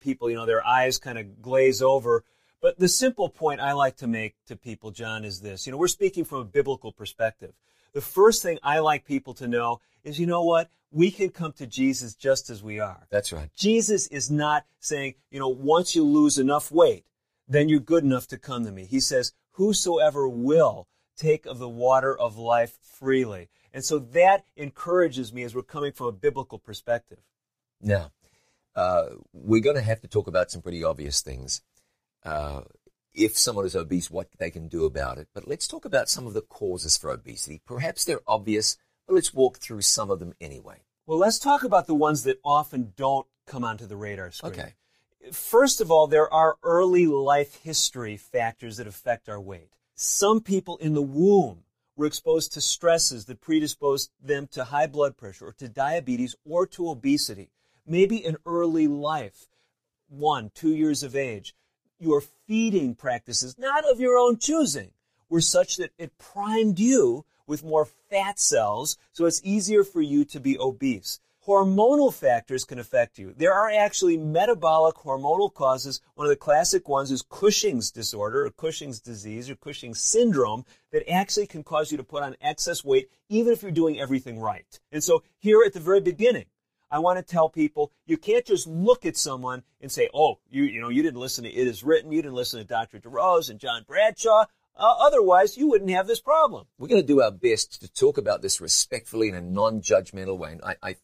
people, their eyes kind of glaze over. But the simple point I like to make to people, John, is this. We're speaking from a biblical perspective. The first thing I like people to know is, what? We can come to Jesus just as we are. That's right. Jesus is not saying, once you lose enough weight, then you're good enough to come to me. He says, whosoever will take of the water of life freely. And so that encourages me as we're coming from a biblical perspective. Now, we're going to have to talk about some pretty obvious things. If someone is obese, what they can do about it. But let's talk about some of the causes for obesity. Perhaps they're obvious, but let's walk through some of them anyway. Well, let's talk about the ones that often don't come onto the radar screen. Okay. First of all, there are early life history factors that affect our weight. Some people in the womb were exposed to stresses that predisposed them to high blood pressure or to diabetes or to obesity. Maybe in early life, 1, 2 years of age, your feeding practices, not of your own choosing, were such that it primed you with more fat cells, so it's easier for you to be obese. Hormonal factors can affect you. There are actually metabolic hormonal causes. One of the classic ones is Cushing's disorder or Cushing's disease or Cushing's syndrome that actually can cause you to put on excess weight even if you're doing everything right. And so here at the very beginning, I want to tell people you can't just look at someone and say, oh, you didn't listen to It Is Written, you didn't listen to Dr. DeRose and John Bradshaw. Otherwise, you wouldn't have this problem. We're going to do our best to talk about this respectfully in a non-judgmental way. And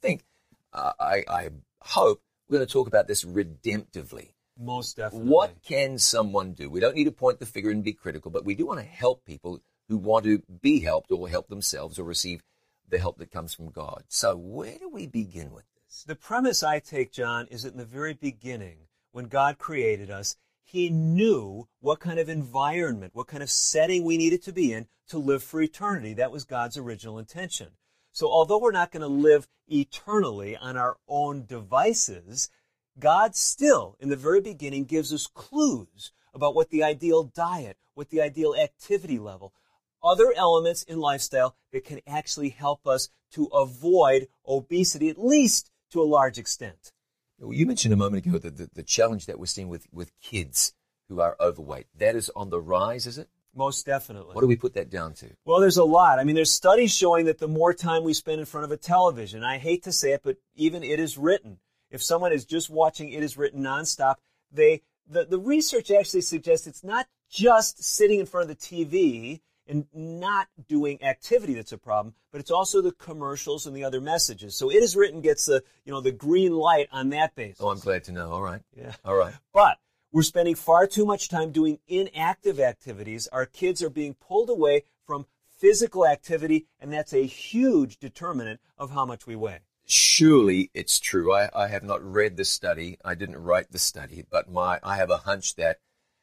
I hope we're going to talk about this redemptively. Most definitely. What can someone do? We don't need to point the finger and be critical, but we do want to help people who want to be helped or help themselves or receive the help that comes from God. So where do we begin with this? The premise I take, John, is that in the very beginning, when God created us, He knew what kind of environment, what kind of setting we needed to be in to live for eternity. That was God's original intention. So although we're not going to live eternally on our own devices, God still, in the very beginning, gives us clues about what the ideal diet, what the ideal activity level, other elements in lifestyle that can actually help us to avoid obesity, at least to a large extent. Well, you mentioned a moment ago the challenge that we're seeing with kids who are overweight. That is on the rise, is it? Most definitely. What do we put that down to? Well, there's a lot. I mean, there's studies showing that the more time we spend in front of a television, I hate to say it, but even It Is Written, if someone is just watching It Is Written nonstop, the research actually suggests it's not just sitting in front of the TV and not doing activity that's a problem, but it's also the commercials and the other messages. So It Is Written gets the green light on that basis. Oh, I'm glad to know. All right. Yeah. All right. But we're spending far too much time doing inactive activities. Our kids are being pulled away from physical activity, and that's a huge determinant of how much we weigh. Surely it's true. I have not read the study. I didn't write the study, but I have a hunch that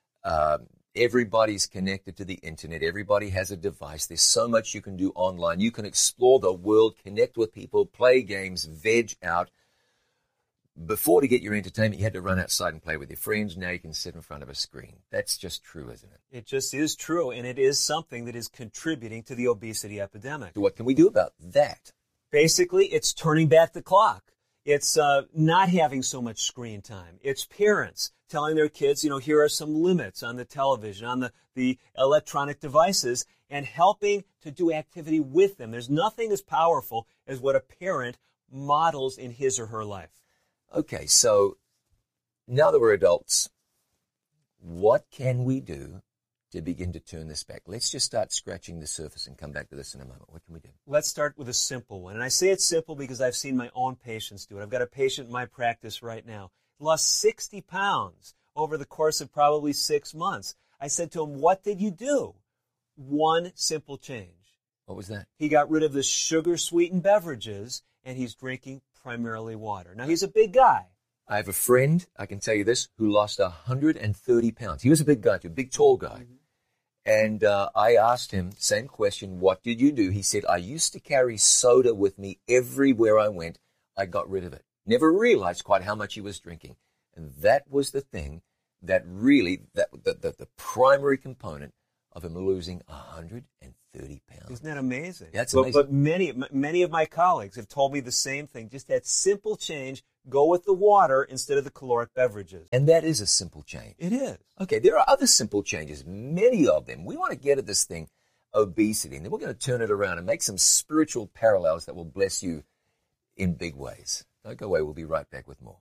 everybody's connected to the internet. Everybody has a device. There's so much you can do online. You can explore the world, connect with people, play games, veg out. Before, to get your entertainment, you had to run outside and play with your friends. Now you can sit in front of a screen. That's just true, isn't it? It just is true, and it is something that is contributing to the obesity epidemic. So what can we do about that? Basically, it's turning back the clock. It's not having so much screen time. It's parents telling their kids, here are some limits on the television, on the electronic devices, and helping to do activity with them. There's nothing as powerful as what a parent models in his or her life. Okay, so now that we're adults, what can we do to begin to turn this back? Let's just start scratching the surface and come back to this in a moment. What can we do? Let's start with a simple one. And I say it's simple because I've seen my own patients do it. I've got a patient in my practice right now. Lost 60 pounds over the course of probably 6 months. I said to him, what did you do? One simple change. What was that? He got rid of the sugar-sweetened beverages, and he's drinking primarily water. Now, he's a big guy. I have a friend, I can tell you this, who lost 130 pounds. He was a big guy, too, a big, tall guy. And I asked him, same question, what did you do? He said, I used to carry soda with me everywhere I went. I got rid of it. Never realized quite how much he was drinking. And that was the thing that really, the primary component of him losing 130 pounds. Isn't that amazing? That's amazing. But many of my colleagues have told me the same thing. Just that simple change go with the water instead of the caloric beverages. And that is a simple change. It is. Okay, there are other simple changes, many of them. We want to get at this thing, obesity, and then we're going to turn it around and make some spiritual parallels that will bless you in big ways. Don't go away. We'll be right back with more.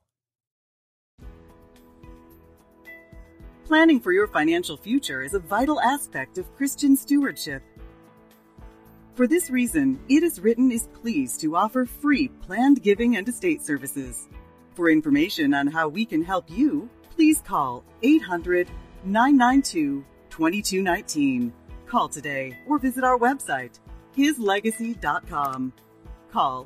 Planning for your financial future is a vital aspect of Christian stewardship. For this reason, It Is Written is pleased to offer free planned giving and estate services. For information on how we can help you, please call 800-992-2219. Call today or visit our website, hislegacy.com. Call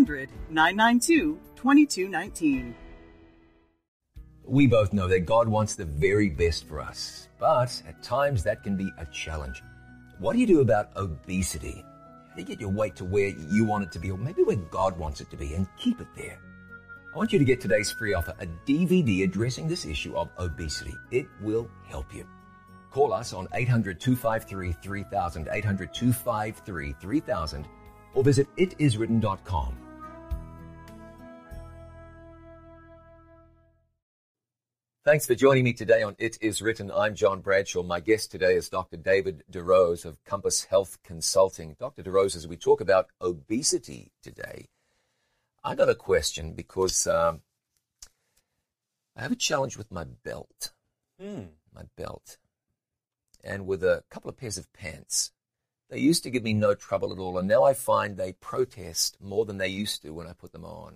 800-992-2219. We both know that God wants the very best for us, but at times that can be a challenge. What do you do about obesity? How do you get your weight to where you want it to be, or maybe where God wants it to be, and keep it there? I want you to get today's free offer, a DVD addressing this issue of obesity. It will help you. Call us on 800-253-3000, 800-253-3000, or visit itiswritten.com. Thanks for joining me today on It Is Written. I'm John Bradshaw. My guest today is Dr. David DeRose of Compass Health Consulting. Dr. DeRose, as we talk about obesity today, I got a question because I have a challenge with my belt. My belt. And with a couple of pairs of pants. They used to give me no trouble at all, and now I find they protest more than they used to when I put them on.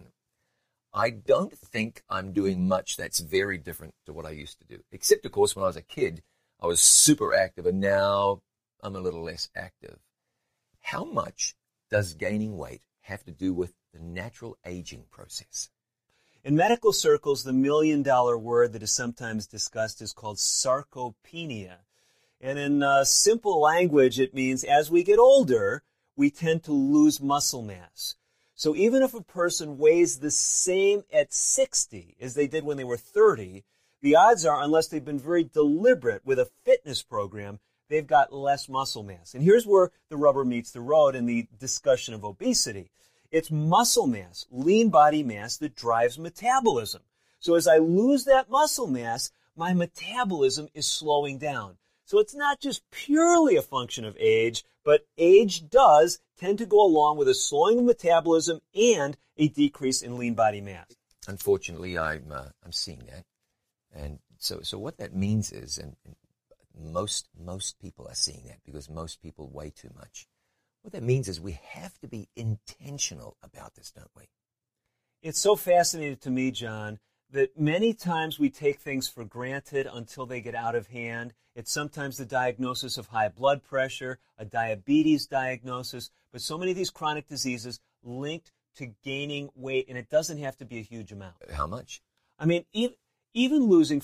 I don't think I'm doing much that's very different to what I used to do. Except, of course, when I was a kid, I was super active, and now I'm a little less active. How much does gaining weight have to do with the natural aging process? In medical circles, the million-dollar word that is sometimes discussed is called sarcopenia. And in simple language, it means as we get older, we tend to lose muscle mass. So even if a person weighs the same at 60 as they did when they were 30, the odds are, unless they've been very deliberate with a fitness program, they've got less muscle mass. And here's where the rubber meets the road in the discussion of obesity. It's muscle mass, lean body mass, that drives metabolism. So as I lose that muscle mass, my metabolism is slowing down. So it's not just purely a function of age, but age does tend to go along with a slowing of metabolism and a decrease in lean body mass. Unfortunately, I'm seeing that. And so what that means is, and most people are seeing that because most people weigh too much. What that means is we have to be intentional about this, don't we? It's so fascinating to me, John, that many times we take things for granted until they get out of hand. It's sometimes the diagnosis of high blood pressure, a diabetes diagnosis, but so many of these chronic diseases linked to gaining weight, and it doesn't have to be a huge amount. How much? I mean, even losing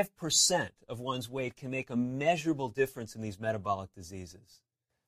5% of one's weight can make a measurable difference in these metabolic diseases.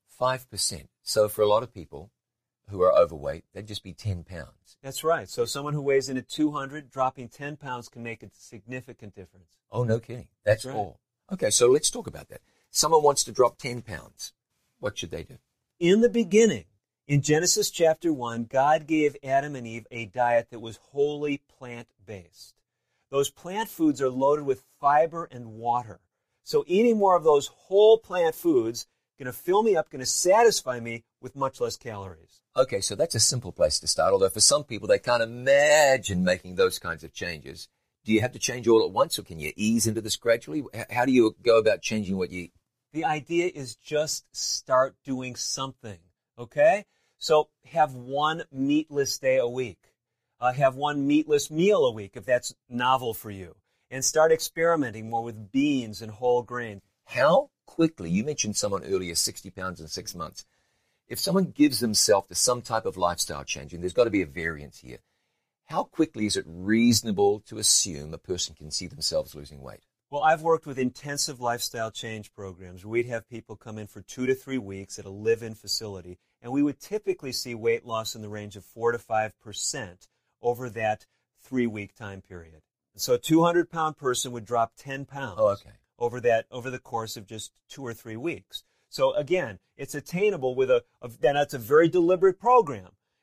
5%. So for a lot of people who are overweight, that'd just be 10 pounds. That's right. So someone who weighs in at 200, dropping 10 pounds can make a significant difference. Oh, no kidding. That's right. all. Okay, so let's talk about that. Someone wants to drop 10 pounds. What should they do? In the beginning, in Genesis chapter 1, God gave Adam and Eve a diet that was wholly plant-based. Those plant foods are loaded with fiber and water. So eating more of those whole plant foods going to fill me up, going to satisfy me with much less calories. Okay, so that's a simple place to start, although for some people they can't imagine making those kinds of changes. Do you have to change all at once, or can you ease into this gradually? How do you go about changing what you eat? The idea is just start doing something, okay? So have one meatless day a week. Have one meatless meal a week if that's novel for you. And start experimenting more with beans and whole grain. How quickly, you mentioned someone earlier, 60 pounds in 6 months. If someone gives themselves to some type of lifestyle change, and there's got to be a variance here, how quickly is it reasonable to assume a person can see themselves losing weight? Well, I've worked with intensive lifestyle change programs. We'd have people come in for 2 to 3 weeks at a live-in facility, and we would typically see weight loss in the range of 4 to 5% over that 3-week time period. So a 200-pound person would drop 10 pounds over the course of just 2 or 3 weeks. So again, it's attainable with that's a very deliberate program.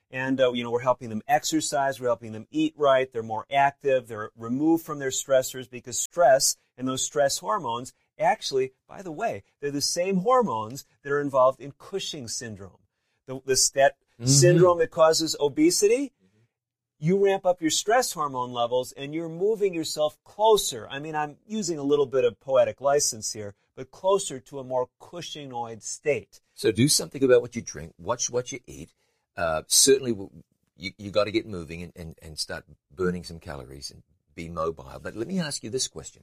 And, we're helping them exercise. We're helping them eat right. They're more active. They're removed from their stressors, because stress and those stress hormones actually, by the way, they're the same hormones that are involved in Cushing's syndrome. That syndrome that causes obesity. You ramp up your stress hormone levels and you're moving yourself closer. I mean, I'm using a little bit of poetic license here, but closer to a more Cushingoid state. So do something about what you drink, watch what you eat. Certainly, you got to get moving and start burning some calories and be mobile. But let me ask you this question.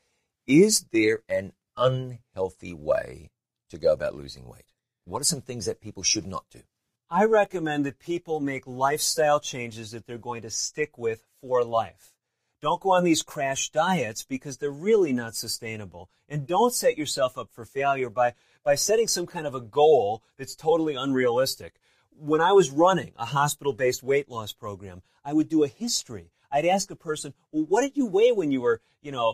Is there an unhealthy way to go about losing weight? What are some things that people should not do? I recommend that people make lifestyle changes that they're going to stick with for life. Don't go on these crash diets, because they're really not sustainable. And don't set yourself up for failure by setting some kind of a goal that's totally unrealistic. When I was running a hospital-based weight loss program, I would do a history. I'd ask a person, well, what did you weigh when you were,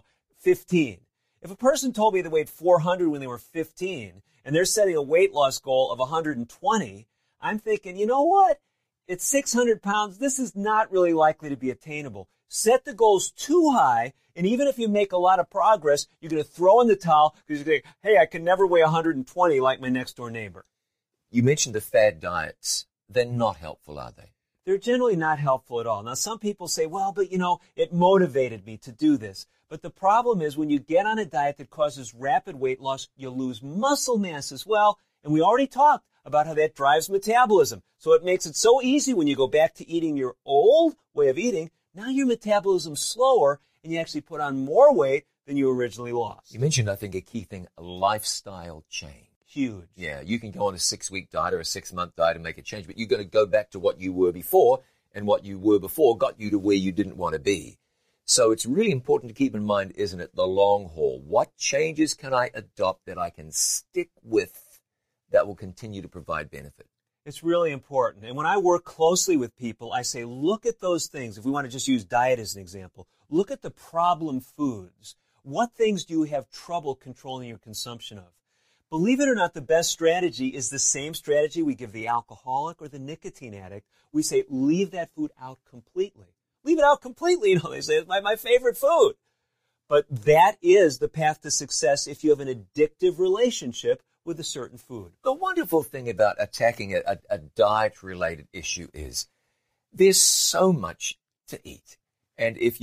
15? If a person told me they weighed 400 when they were 15, and they're setting a weight loss goal of 120, I'm thinking, you know what? It's 600 pounds. This is not really likely to be attainable. Set the goals too high, and even if you make a lot of progress, you're going to throw in the towel because you think, hey, I can never weigh 120 like my next door neighbor. You mentioned the fad diets. They're not helpful, are they? They're generally not helpful at all. Now, some people say, well, but it motivated me to do this. But the problem is when you get on a diet that causes rapid weight loss, you lose muscle mass as well. And we already talked about how that drives metabolism. So it makes it so easy when you go back to eating your old way of eating. Now your metabolism's slower and you actually put on more weight than you originally lost. You mentioned, I think, a key thing, a lifestyle change. Huge. Yeah, you can go on a 6-week diet or a 6-month diet and make a change, but you've got to go back to what you were before, and what you were before got you to where you didn't want to be. So it's really important to keep in mind, isn't it, the long haul. What changes can I adopt that I can stick with that will continue to provide benefit? It's really important. And when I work closely with people, I say, look at those things. If we want to just use diet as an example, look at the problem foods. What things do you have trouble controlling your consumption of? Believe it or not, the best strategy is the same strategy we give the alcoholic or the nicotine addict. We say, leave that food out completely. Leave it out completely. They say, it's my favorite food. But that is the path to success if you have an addictive relationship with a certain food. The wonderful thing about attacking a diet-related issue is there's so much to eat. And if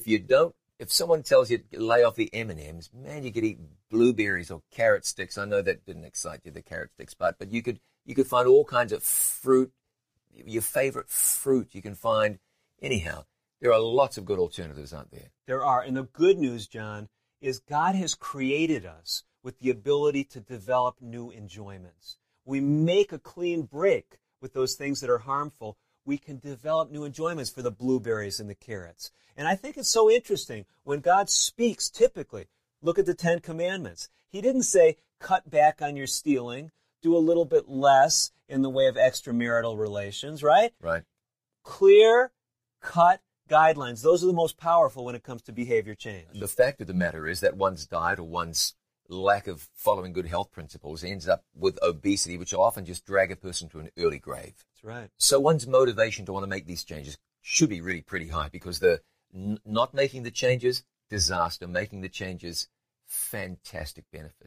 someone tells you to lay off the M&Ms, man, you could eat blueberries or carrot sticks. I know that didn't excite you, the carrot sticks part, but you could find all kinds of fruit, your favorite fruit you can find. Anyhow, there are lots of good alternatives, aren't there? There are. And the good news, John, is God has created us with the ability to develop new enjoyments. We make a clean break with those things that are harmful. We can develop new enjoyments for the blueberries and the carrots. And I think it's so interesting when God speaks, typically, look at the 10 Commandments. He didn't say, cut back on your stealing, do a little bit less in the way of extramarital relations, right? Right. Clear, cut guidelines. Those are the most powerful when it comes to behavior change. The fact of the matter is that one's diet or one's lack of following good health principles ends up with obesity, which will often just drag a person to an early grave. That's right. So one's motivation to want to make these changes should be really pretty high, because the not making the changes, disaster. Making the changes, fantastic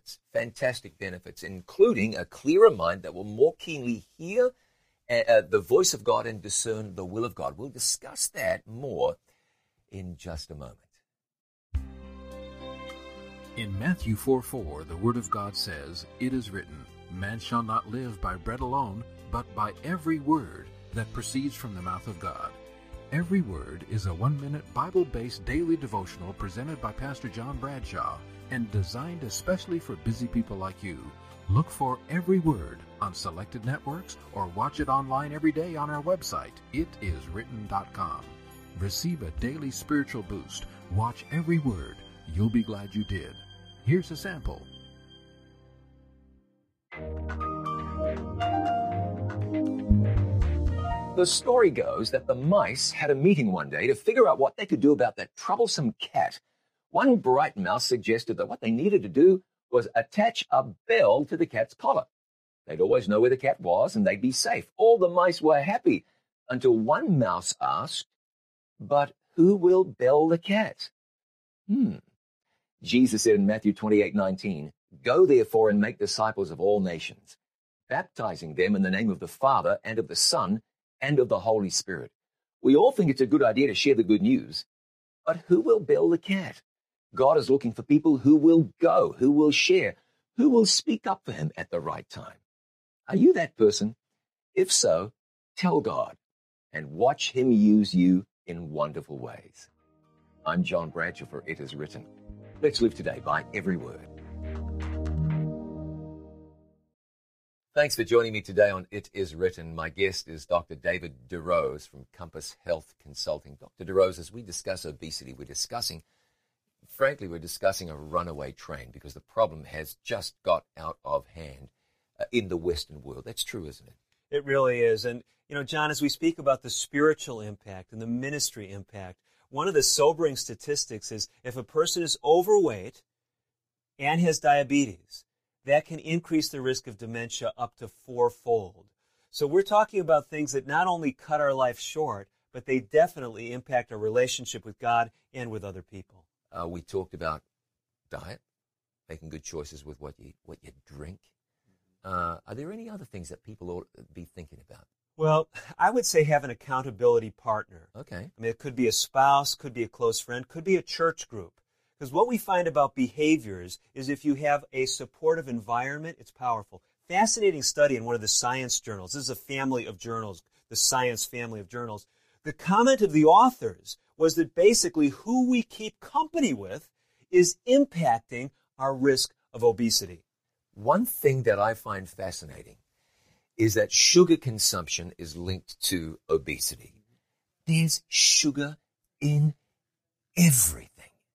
benefits, including a clearer mind that will more keenly hear the voice of God and discern the will of God. We'll discuss that more in just a moment. In Matthew 4:4, the Word of God says, "It is written, man shall not live by bread alone, but by every word that proceeds from the mouth of God." Every Word is a 1-minute Bible-based daily devotional presented by Pastor John Bradshaw and designed especially for busy people like you. Look for Every Word on selected networks or watch it online every day on our website, itiswritten.com. Receive a daily spiritual boost. Watch Every Word. You'll be glad you did. Here's a sample. The story goes that the mice had a meeting one day to figure out what they could do about that troublesome cat. One bright mouse suggested that what they needed to do was attach a bell to the cat's collar. They'd always know where the cat was and they'd be safe. All the mice were happy. until one mouse asked, "But who will bell the cat?" Jesus said in Matthew 28:19, "Go therefore and make disciples of all nations, baptizing them in the name of the Father and of the Son and of the Holy Spirit." We all think it's a good idea to share the good news, but who will bell the cat? God is looking for people who will go, who will share, who will speak up for him at the right time. Are you that person? If so, tell God and watch him use you in wonderful ways. I'm John Bradshaw for It Is Written. Let's live today by every word. Thanks for joining me today on It Is Written. My guest is Dr. David DeRose from Compass Health Consulting. Dr. DeRose, as we discuss obesity, we're discussing a runaway train because the problem has just got out of hand in the Western world. That's true, isn't it? It really is. And, John, as we speak about the spiritual impact and the ministry impact, one of the sobering statistics is if a person is overweight and has diabetes, that can increase the risk of dementia up to 4-fold. So we're talking about things that not only cut our life short, but they definitely impact our relationship with God and with other people. We talked about diet, making good choices with what you drink. Are there any other things that people ought to be thinking about? Well, I would say have an accountability partner. Okay. I mean, it could be a spouse, could be a close friend, could be a church group. Because what we find about behaviors is if you have a supportive environment, it's powerful. Fascinating study in one of the science journals. This is a family of journals, the Science family of journals. The comment of the authors was that basically who we keep company with is impacting our risk of obesity. One thing that I find fascinating is that sugar consumption is linked to obesity. There's sugar in everything.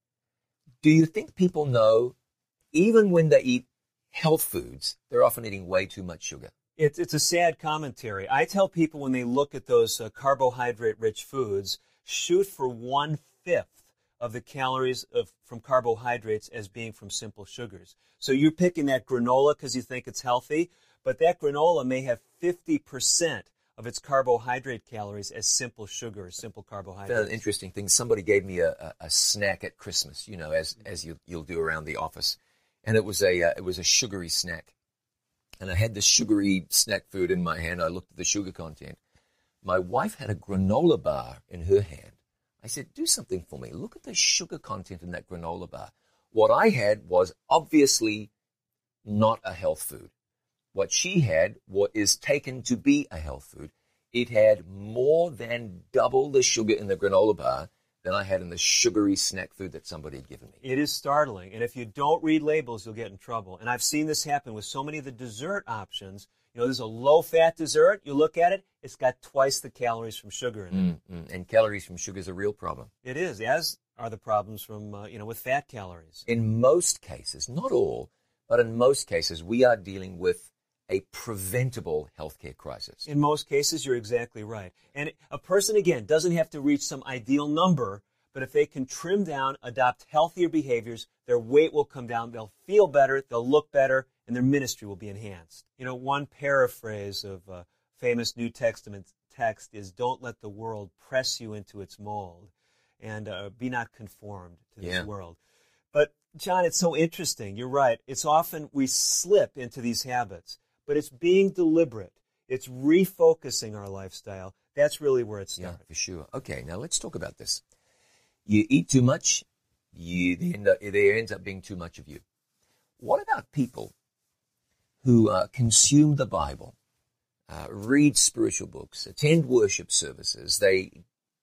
Do you think people know, even when they eat health foods, they're often eating way too much sugar? It's a sad commentary. I tell people when they look at those carbohydrate-rich foods, shoot for 1/5 of the calories from carbohydrates as being from simple sugars. So you're picking that granola because you think it's healthy, but that granola may have 50% of its carbohydrate calories as simple sugar or simple carbohydrates. An interesting thing. Somebody gave me a snack at Christmas, as you'll do around the office, and it was a sugary snack. And I had the sugary snack food in my hand. I looked at the sugar content. My wife had a granola bar in her hand. I said, "Do something for me. Look at the sugar content in that granola bar." What I had was obviously not a health food. What she had is taken to be a health food. It had more than double the sugar in the granola bar than I had in the sugary snack food that somebody had given me. It is startling. And if you don't read labels, you'll get in trouble. And I've seen this happen with so many of the dessert options. There's a low-fat dessert. You look at it, it's got twice the calories from sugar in it. And calories from sugar is a real problem. It is, as are the problems from, with fat calories. In most cases, not all, but in most cases, we are dealing with a preventable healthcare crisis. In most cases, you're exactly right. And a person, again, doesn't have to reach some ideal number, but if they can trim down, adopt healthier behaviors, their weight will come down, they'll feel better, they'll look better, and their ministry will be enhanced. One paraphrase of a famous New Testament text is, "Don't let the world press you into its mold, and be not conformed to this world." But, John, it's so interesting. You're right. It's often we slip into these habits. But it's being deliberate. It's refocusing our lifestyle. That's really where it starts. Yeah, for sure. Okay, now let's talk about this. You eat too much, there ends up being too much of you. What about people who consume the Bible, read spiritual books, attend worship services? They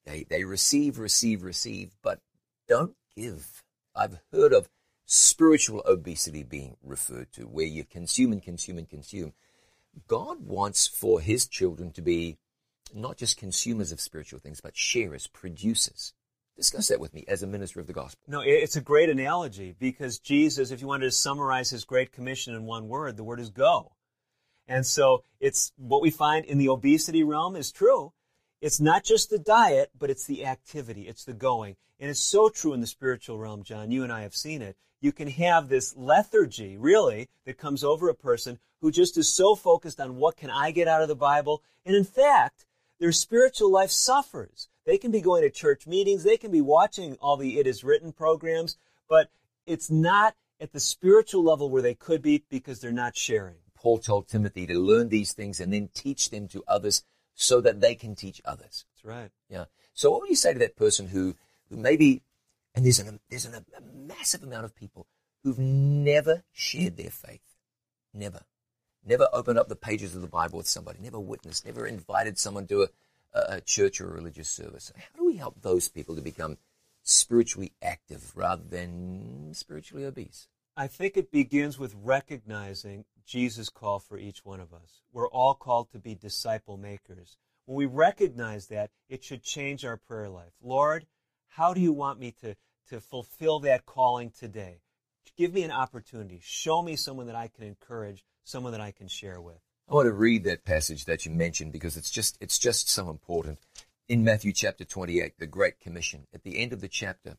receive, but don't give. I've heard of spiritual obesity being referred to, where you consume and consume and consume. God wants for his children to be not just consumers of spiritual things, but sharers, producers. Discuss that with me as a minister of the gospel. No, it's a great analogy because Jesus, if you wanted to summarize his great commission in one word, the word is go. And so it's what we find in the obesity realm is true. It's not just the diet, but it's the activity. It's the going. And it's so true in the spiritual realm, John. You and I have seen it. You can have this lethargy, really, that comes over a person who just is so focused on what can I get out of the Bible. And in fact, their spiritual life suffers. They can be going to church meetings, they can be watching all the It Is Written programs, but it's not at the spiritual level where they could be because they're not sharing. Paul told Timothy to learn these things and then teach them to others so that they can teach others. That's right. Yeah. So what would you say to that person who maybe, and there's a massive amount of people who've never shared their faith, never opened up the pages of the Bible with somebody, never witnessed, never invited someone to a church or a religious service. How do we help those people to become spiritually active rather than spiritually obese? I think it begins with recognizing Jesus' call for each one of us. We're all called to be disciple makers. When we recognize that, it should change our prayer life. Lord, how do you want me to fulfill that calling today? Give me an opportunity. Show me someone that I can encourage, someone that I can share with. I want to read that passage that you mentioned because it's just so important. In Matthew chapter 28, the Great Commission, at the end of the chapter,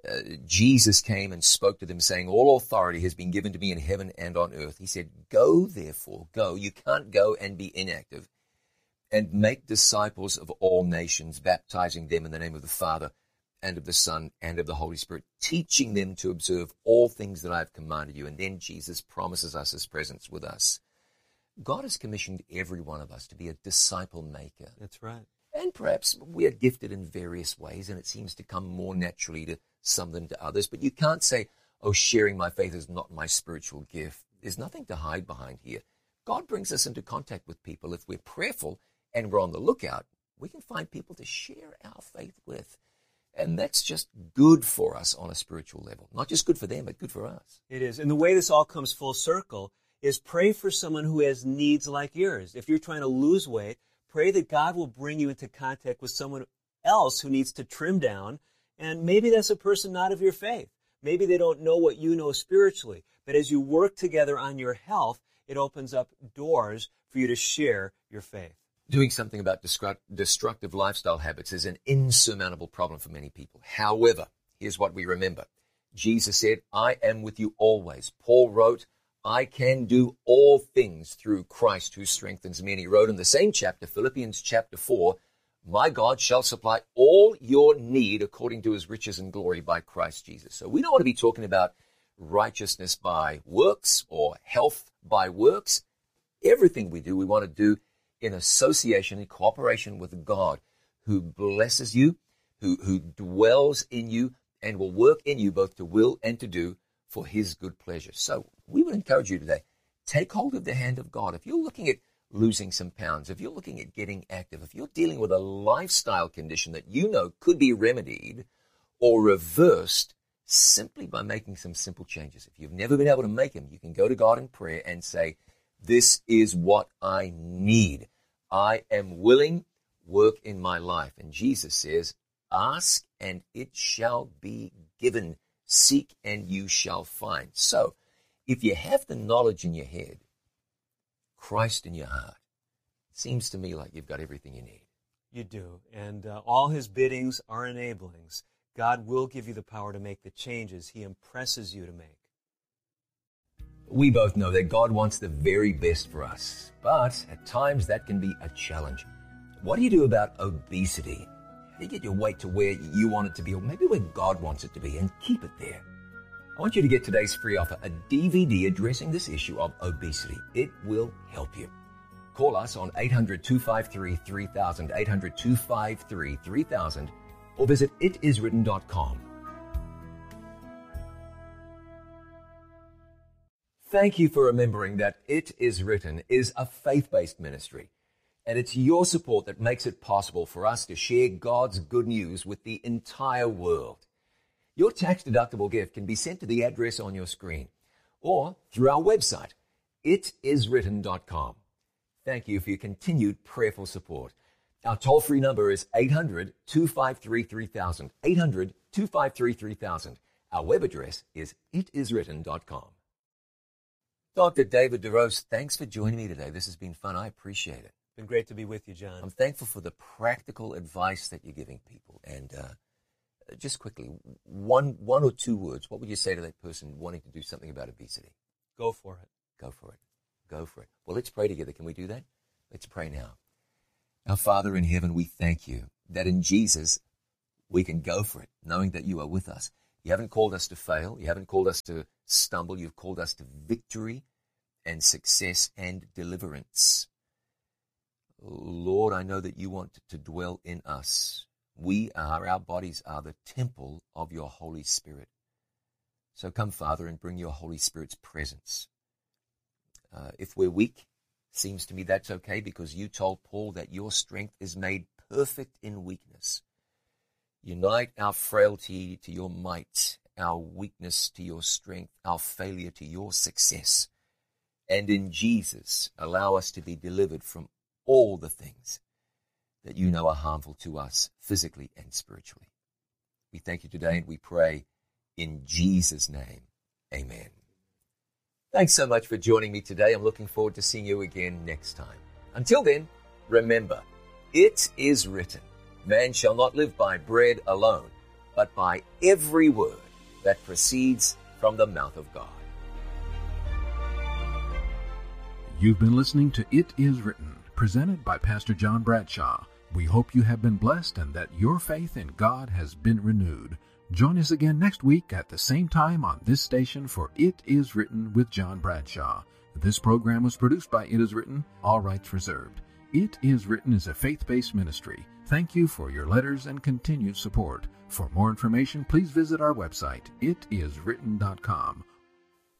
Jesus came and spoke to them saying, all authority has been given to me in heaven and on earth. He said, go therefore, go. You can't go and be inactive. And make disciples of all nations, baptizing them in the name of the Father and of the Son and of the Holy Spirit, teaching them to observe all things that I have commanded you. And then Jesus promises us his presence with us. God has commissioned every one of us to be a disciple maker. That's right. And perhaps we are gifted in various ways, and it seems to come more naturally to some than to others. But you can't say, oh, sharing my faith is not my spiritual gift. There's nothing to hide behind here. God brings us into contact with people. If we're prayerful and we're on the lookout, we can find people to share our faith with. And that's just good for us on a spiritual level. Not just good for them, but good for us. It is. And the way this all comes full circle is pray for someone who has needs like yours. If you're trying to lose weight, pray that God will bring you into contact with someone else who needs to trim down. And maybe that's a person not of your faith. Maybe they don't know what you know spiritually. But as you work together on your health, it opens up doors for you to share your faith. Doing something about destructive lifestyle habits is an insurmountable problem for many people. However, here's what we remember. Jesus said, I am with you always. Paul wrote, I can do all things through Christ who strengthens me. And he wrote in the same chapter, Philippians chapter 4, my God shall supply all your need according to his riches and glory by Christ Jesus. So we don't want to be talking about righteousness by works or health by works. Everything we do, we want to do in association, in cooperation with God, who blesses you, who dwells in you, and will work in you both to will and to do for his good pleasure. So we would encourage you today, take hold of the hand of God. If you're looking at losing some pounds, if you're looking at getting active, if you're dealing with a lifestyle condition that you know could be remedied or reversed simply by making some simple changes. If you've never been able to make them, you can go to God in prayer and say, this is what I need. I am willing, work in my life. And Jesus says, ask and it shall be given. Seek and you shall find. So if you have the knowledge in your head, Christ in your heart, it seems to me like you've got everything you need. You do. And all his biddings are enablings. God will give you the power to make the changes he impresses you to make. We both know that God wants the very best for us, but at times that can be a challenge. What do you do about obesity? How do you get your weight to where you want it to be, or maybe where God wants it to be, and keep it there? I want you to get today's free offer, a DVD addressing this issue of obesity. It will help you. Call us on 800-253-3000, 800-253-3000, or visit itiswritten.com. Thank you for remembering that It Is Written is a faith-based ministry, and it's your support that makes it possible for us to share God's good news with the entire world. Your tax-deductible gift can be sent to the address on your screen or through our website, itiswritten.com. Thank you for your continued prayerful support. Our toll-free number is 800-253-3000, 800-253-3000. Our web address is itiswritten.com. Dr. David DeRose, thanks for joining me today. This has been fun. I appreciate it. It's been great to be with you, John. I'm thankful for the practical advice that you're giving people. And just quickly, one or two words, what would you say to that person wanting to do something about obesity? Go for it. Go for it. Go for it. Well, let's pray together. Can we do that? Let's pray now. Our Father in heaven, we thank you that in Jesus we can go for it, knowing that you are with us. You haven't called us to fail. You haven't called us to stumble. You've called us to victory and success and deliverance. Lord, I know that you want to dwell in us. Our bodies are the temple of your Holy Spirit. So come, Father, and bring your Holy Spirit's presence. If we're weak, seems to me that's okay, because you told Paul that your strength is made perfect in weakness. Unite our frailty to your might, our weakness to your strength, our failure to your success. And in Jesus, allow us to be delivered from all the things that you know are harmful to us physically and spiritually. We thank you today, and we pray in Jesus' name. Amen. Thanks so much for joining me today. I'm looking forward to seeing you again next time. Until then, remember, it is written, man shall not live by bread alone, but by every word that proceeds from the mouth of God. You've been listening to It Is Written, presented by Pastor John Bradshaw. We hope you have been blessed and that your faith in God has been renewed. Join us again next week at the same time on this station for It Is Written with John Bradshaw. This program was produced by It Is Written, all rights reserved. It Is Written is a faith-based ministry. Thank you for your letters and continued support. For more information, please visit our website, itiswritten.com,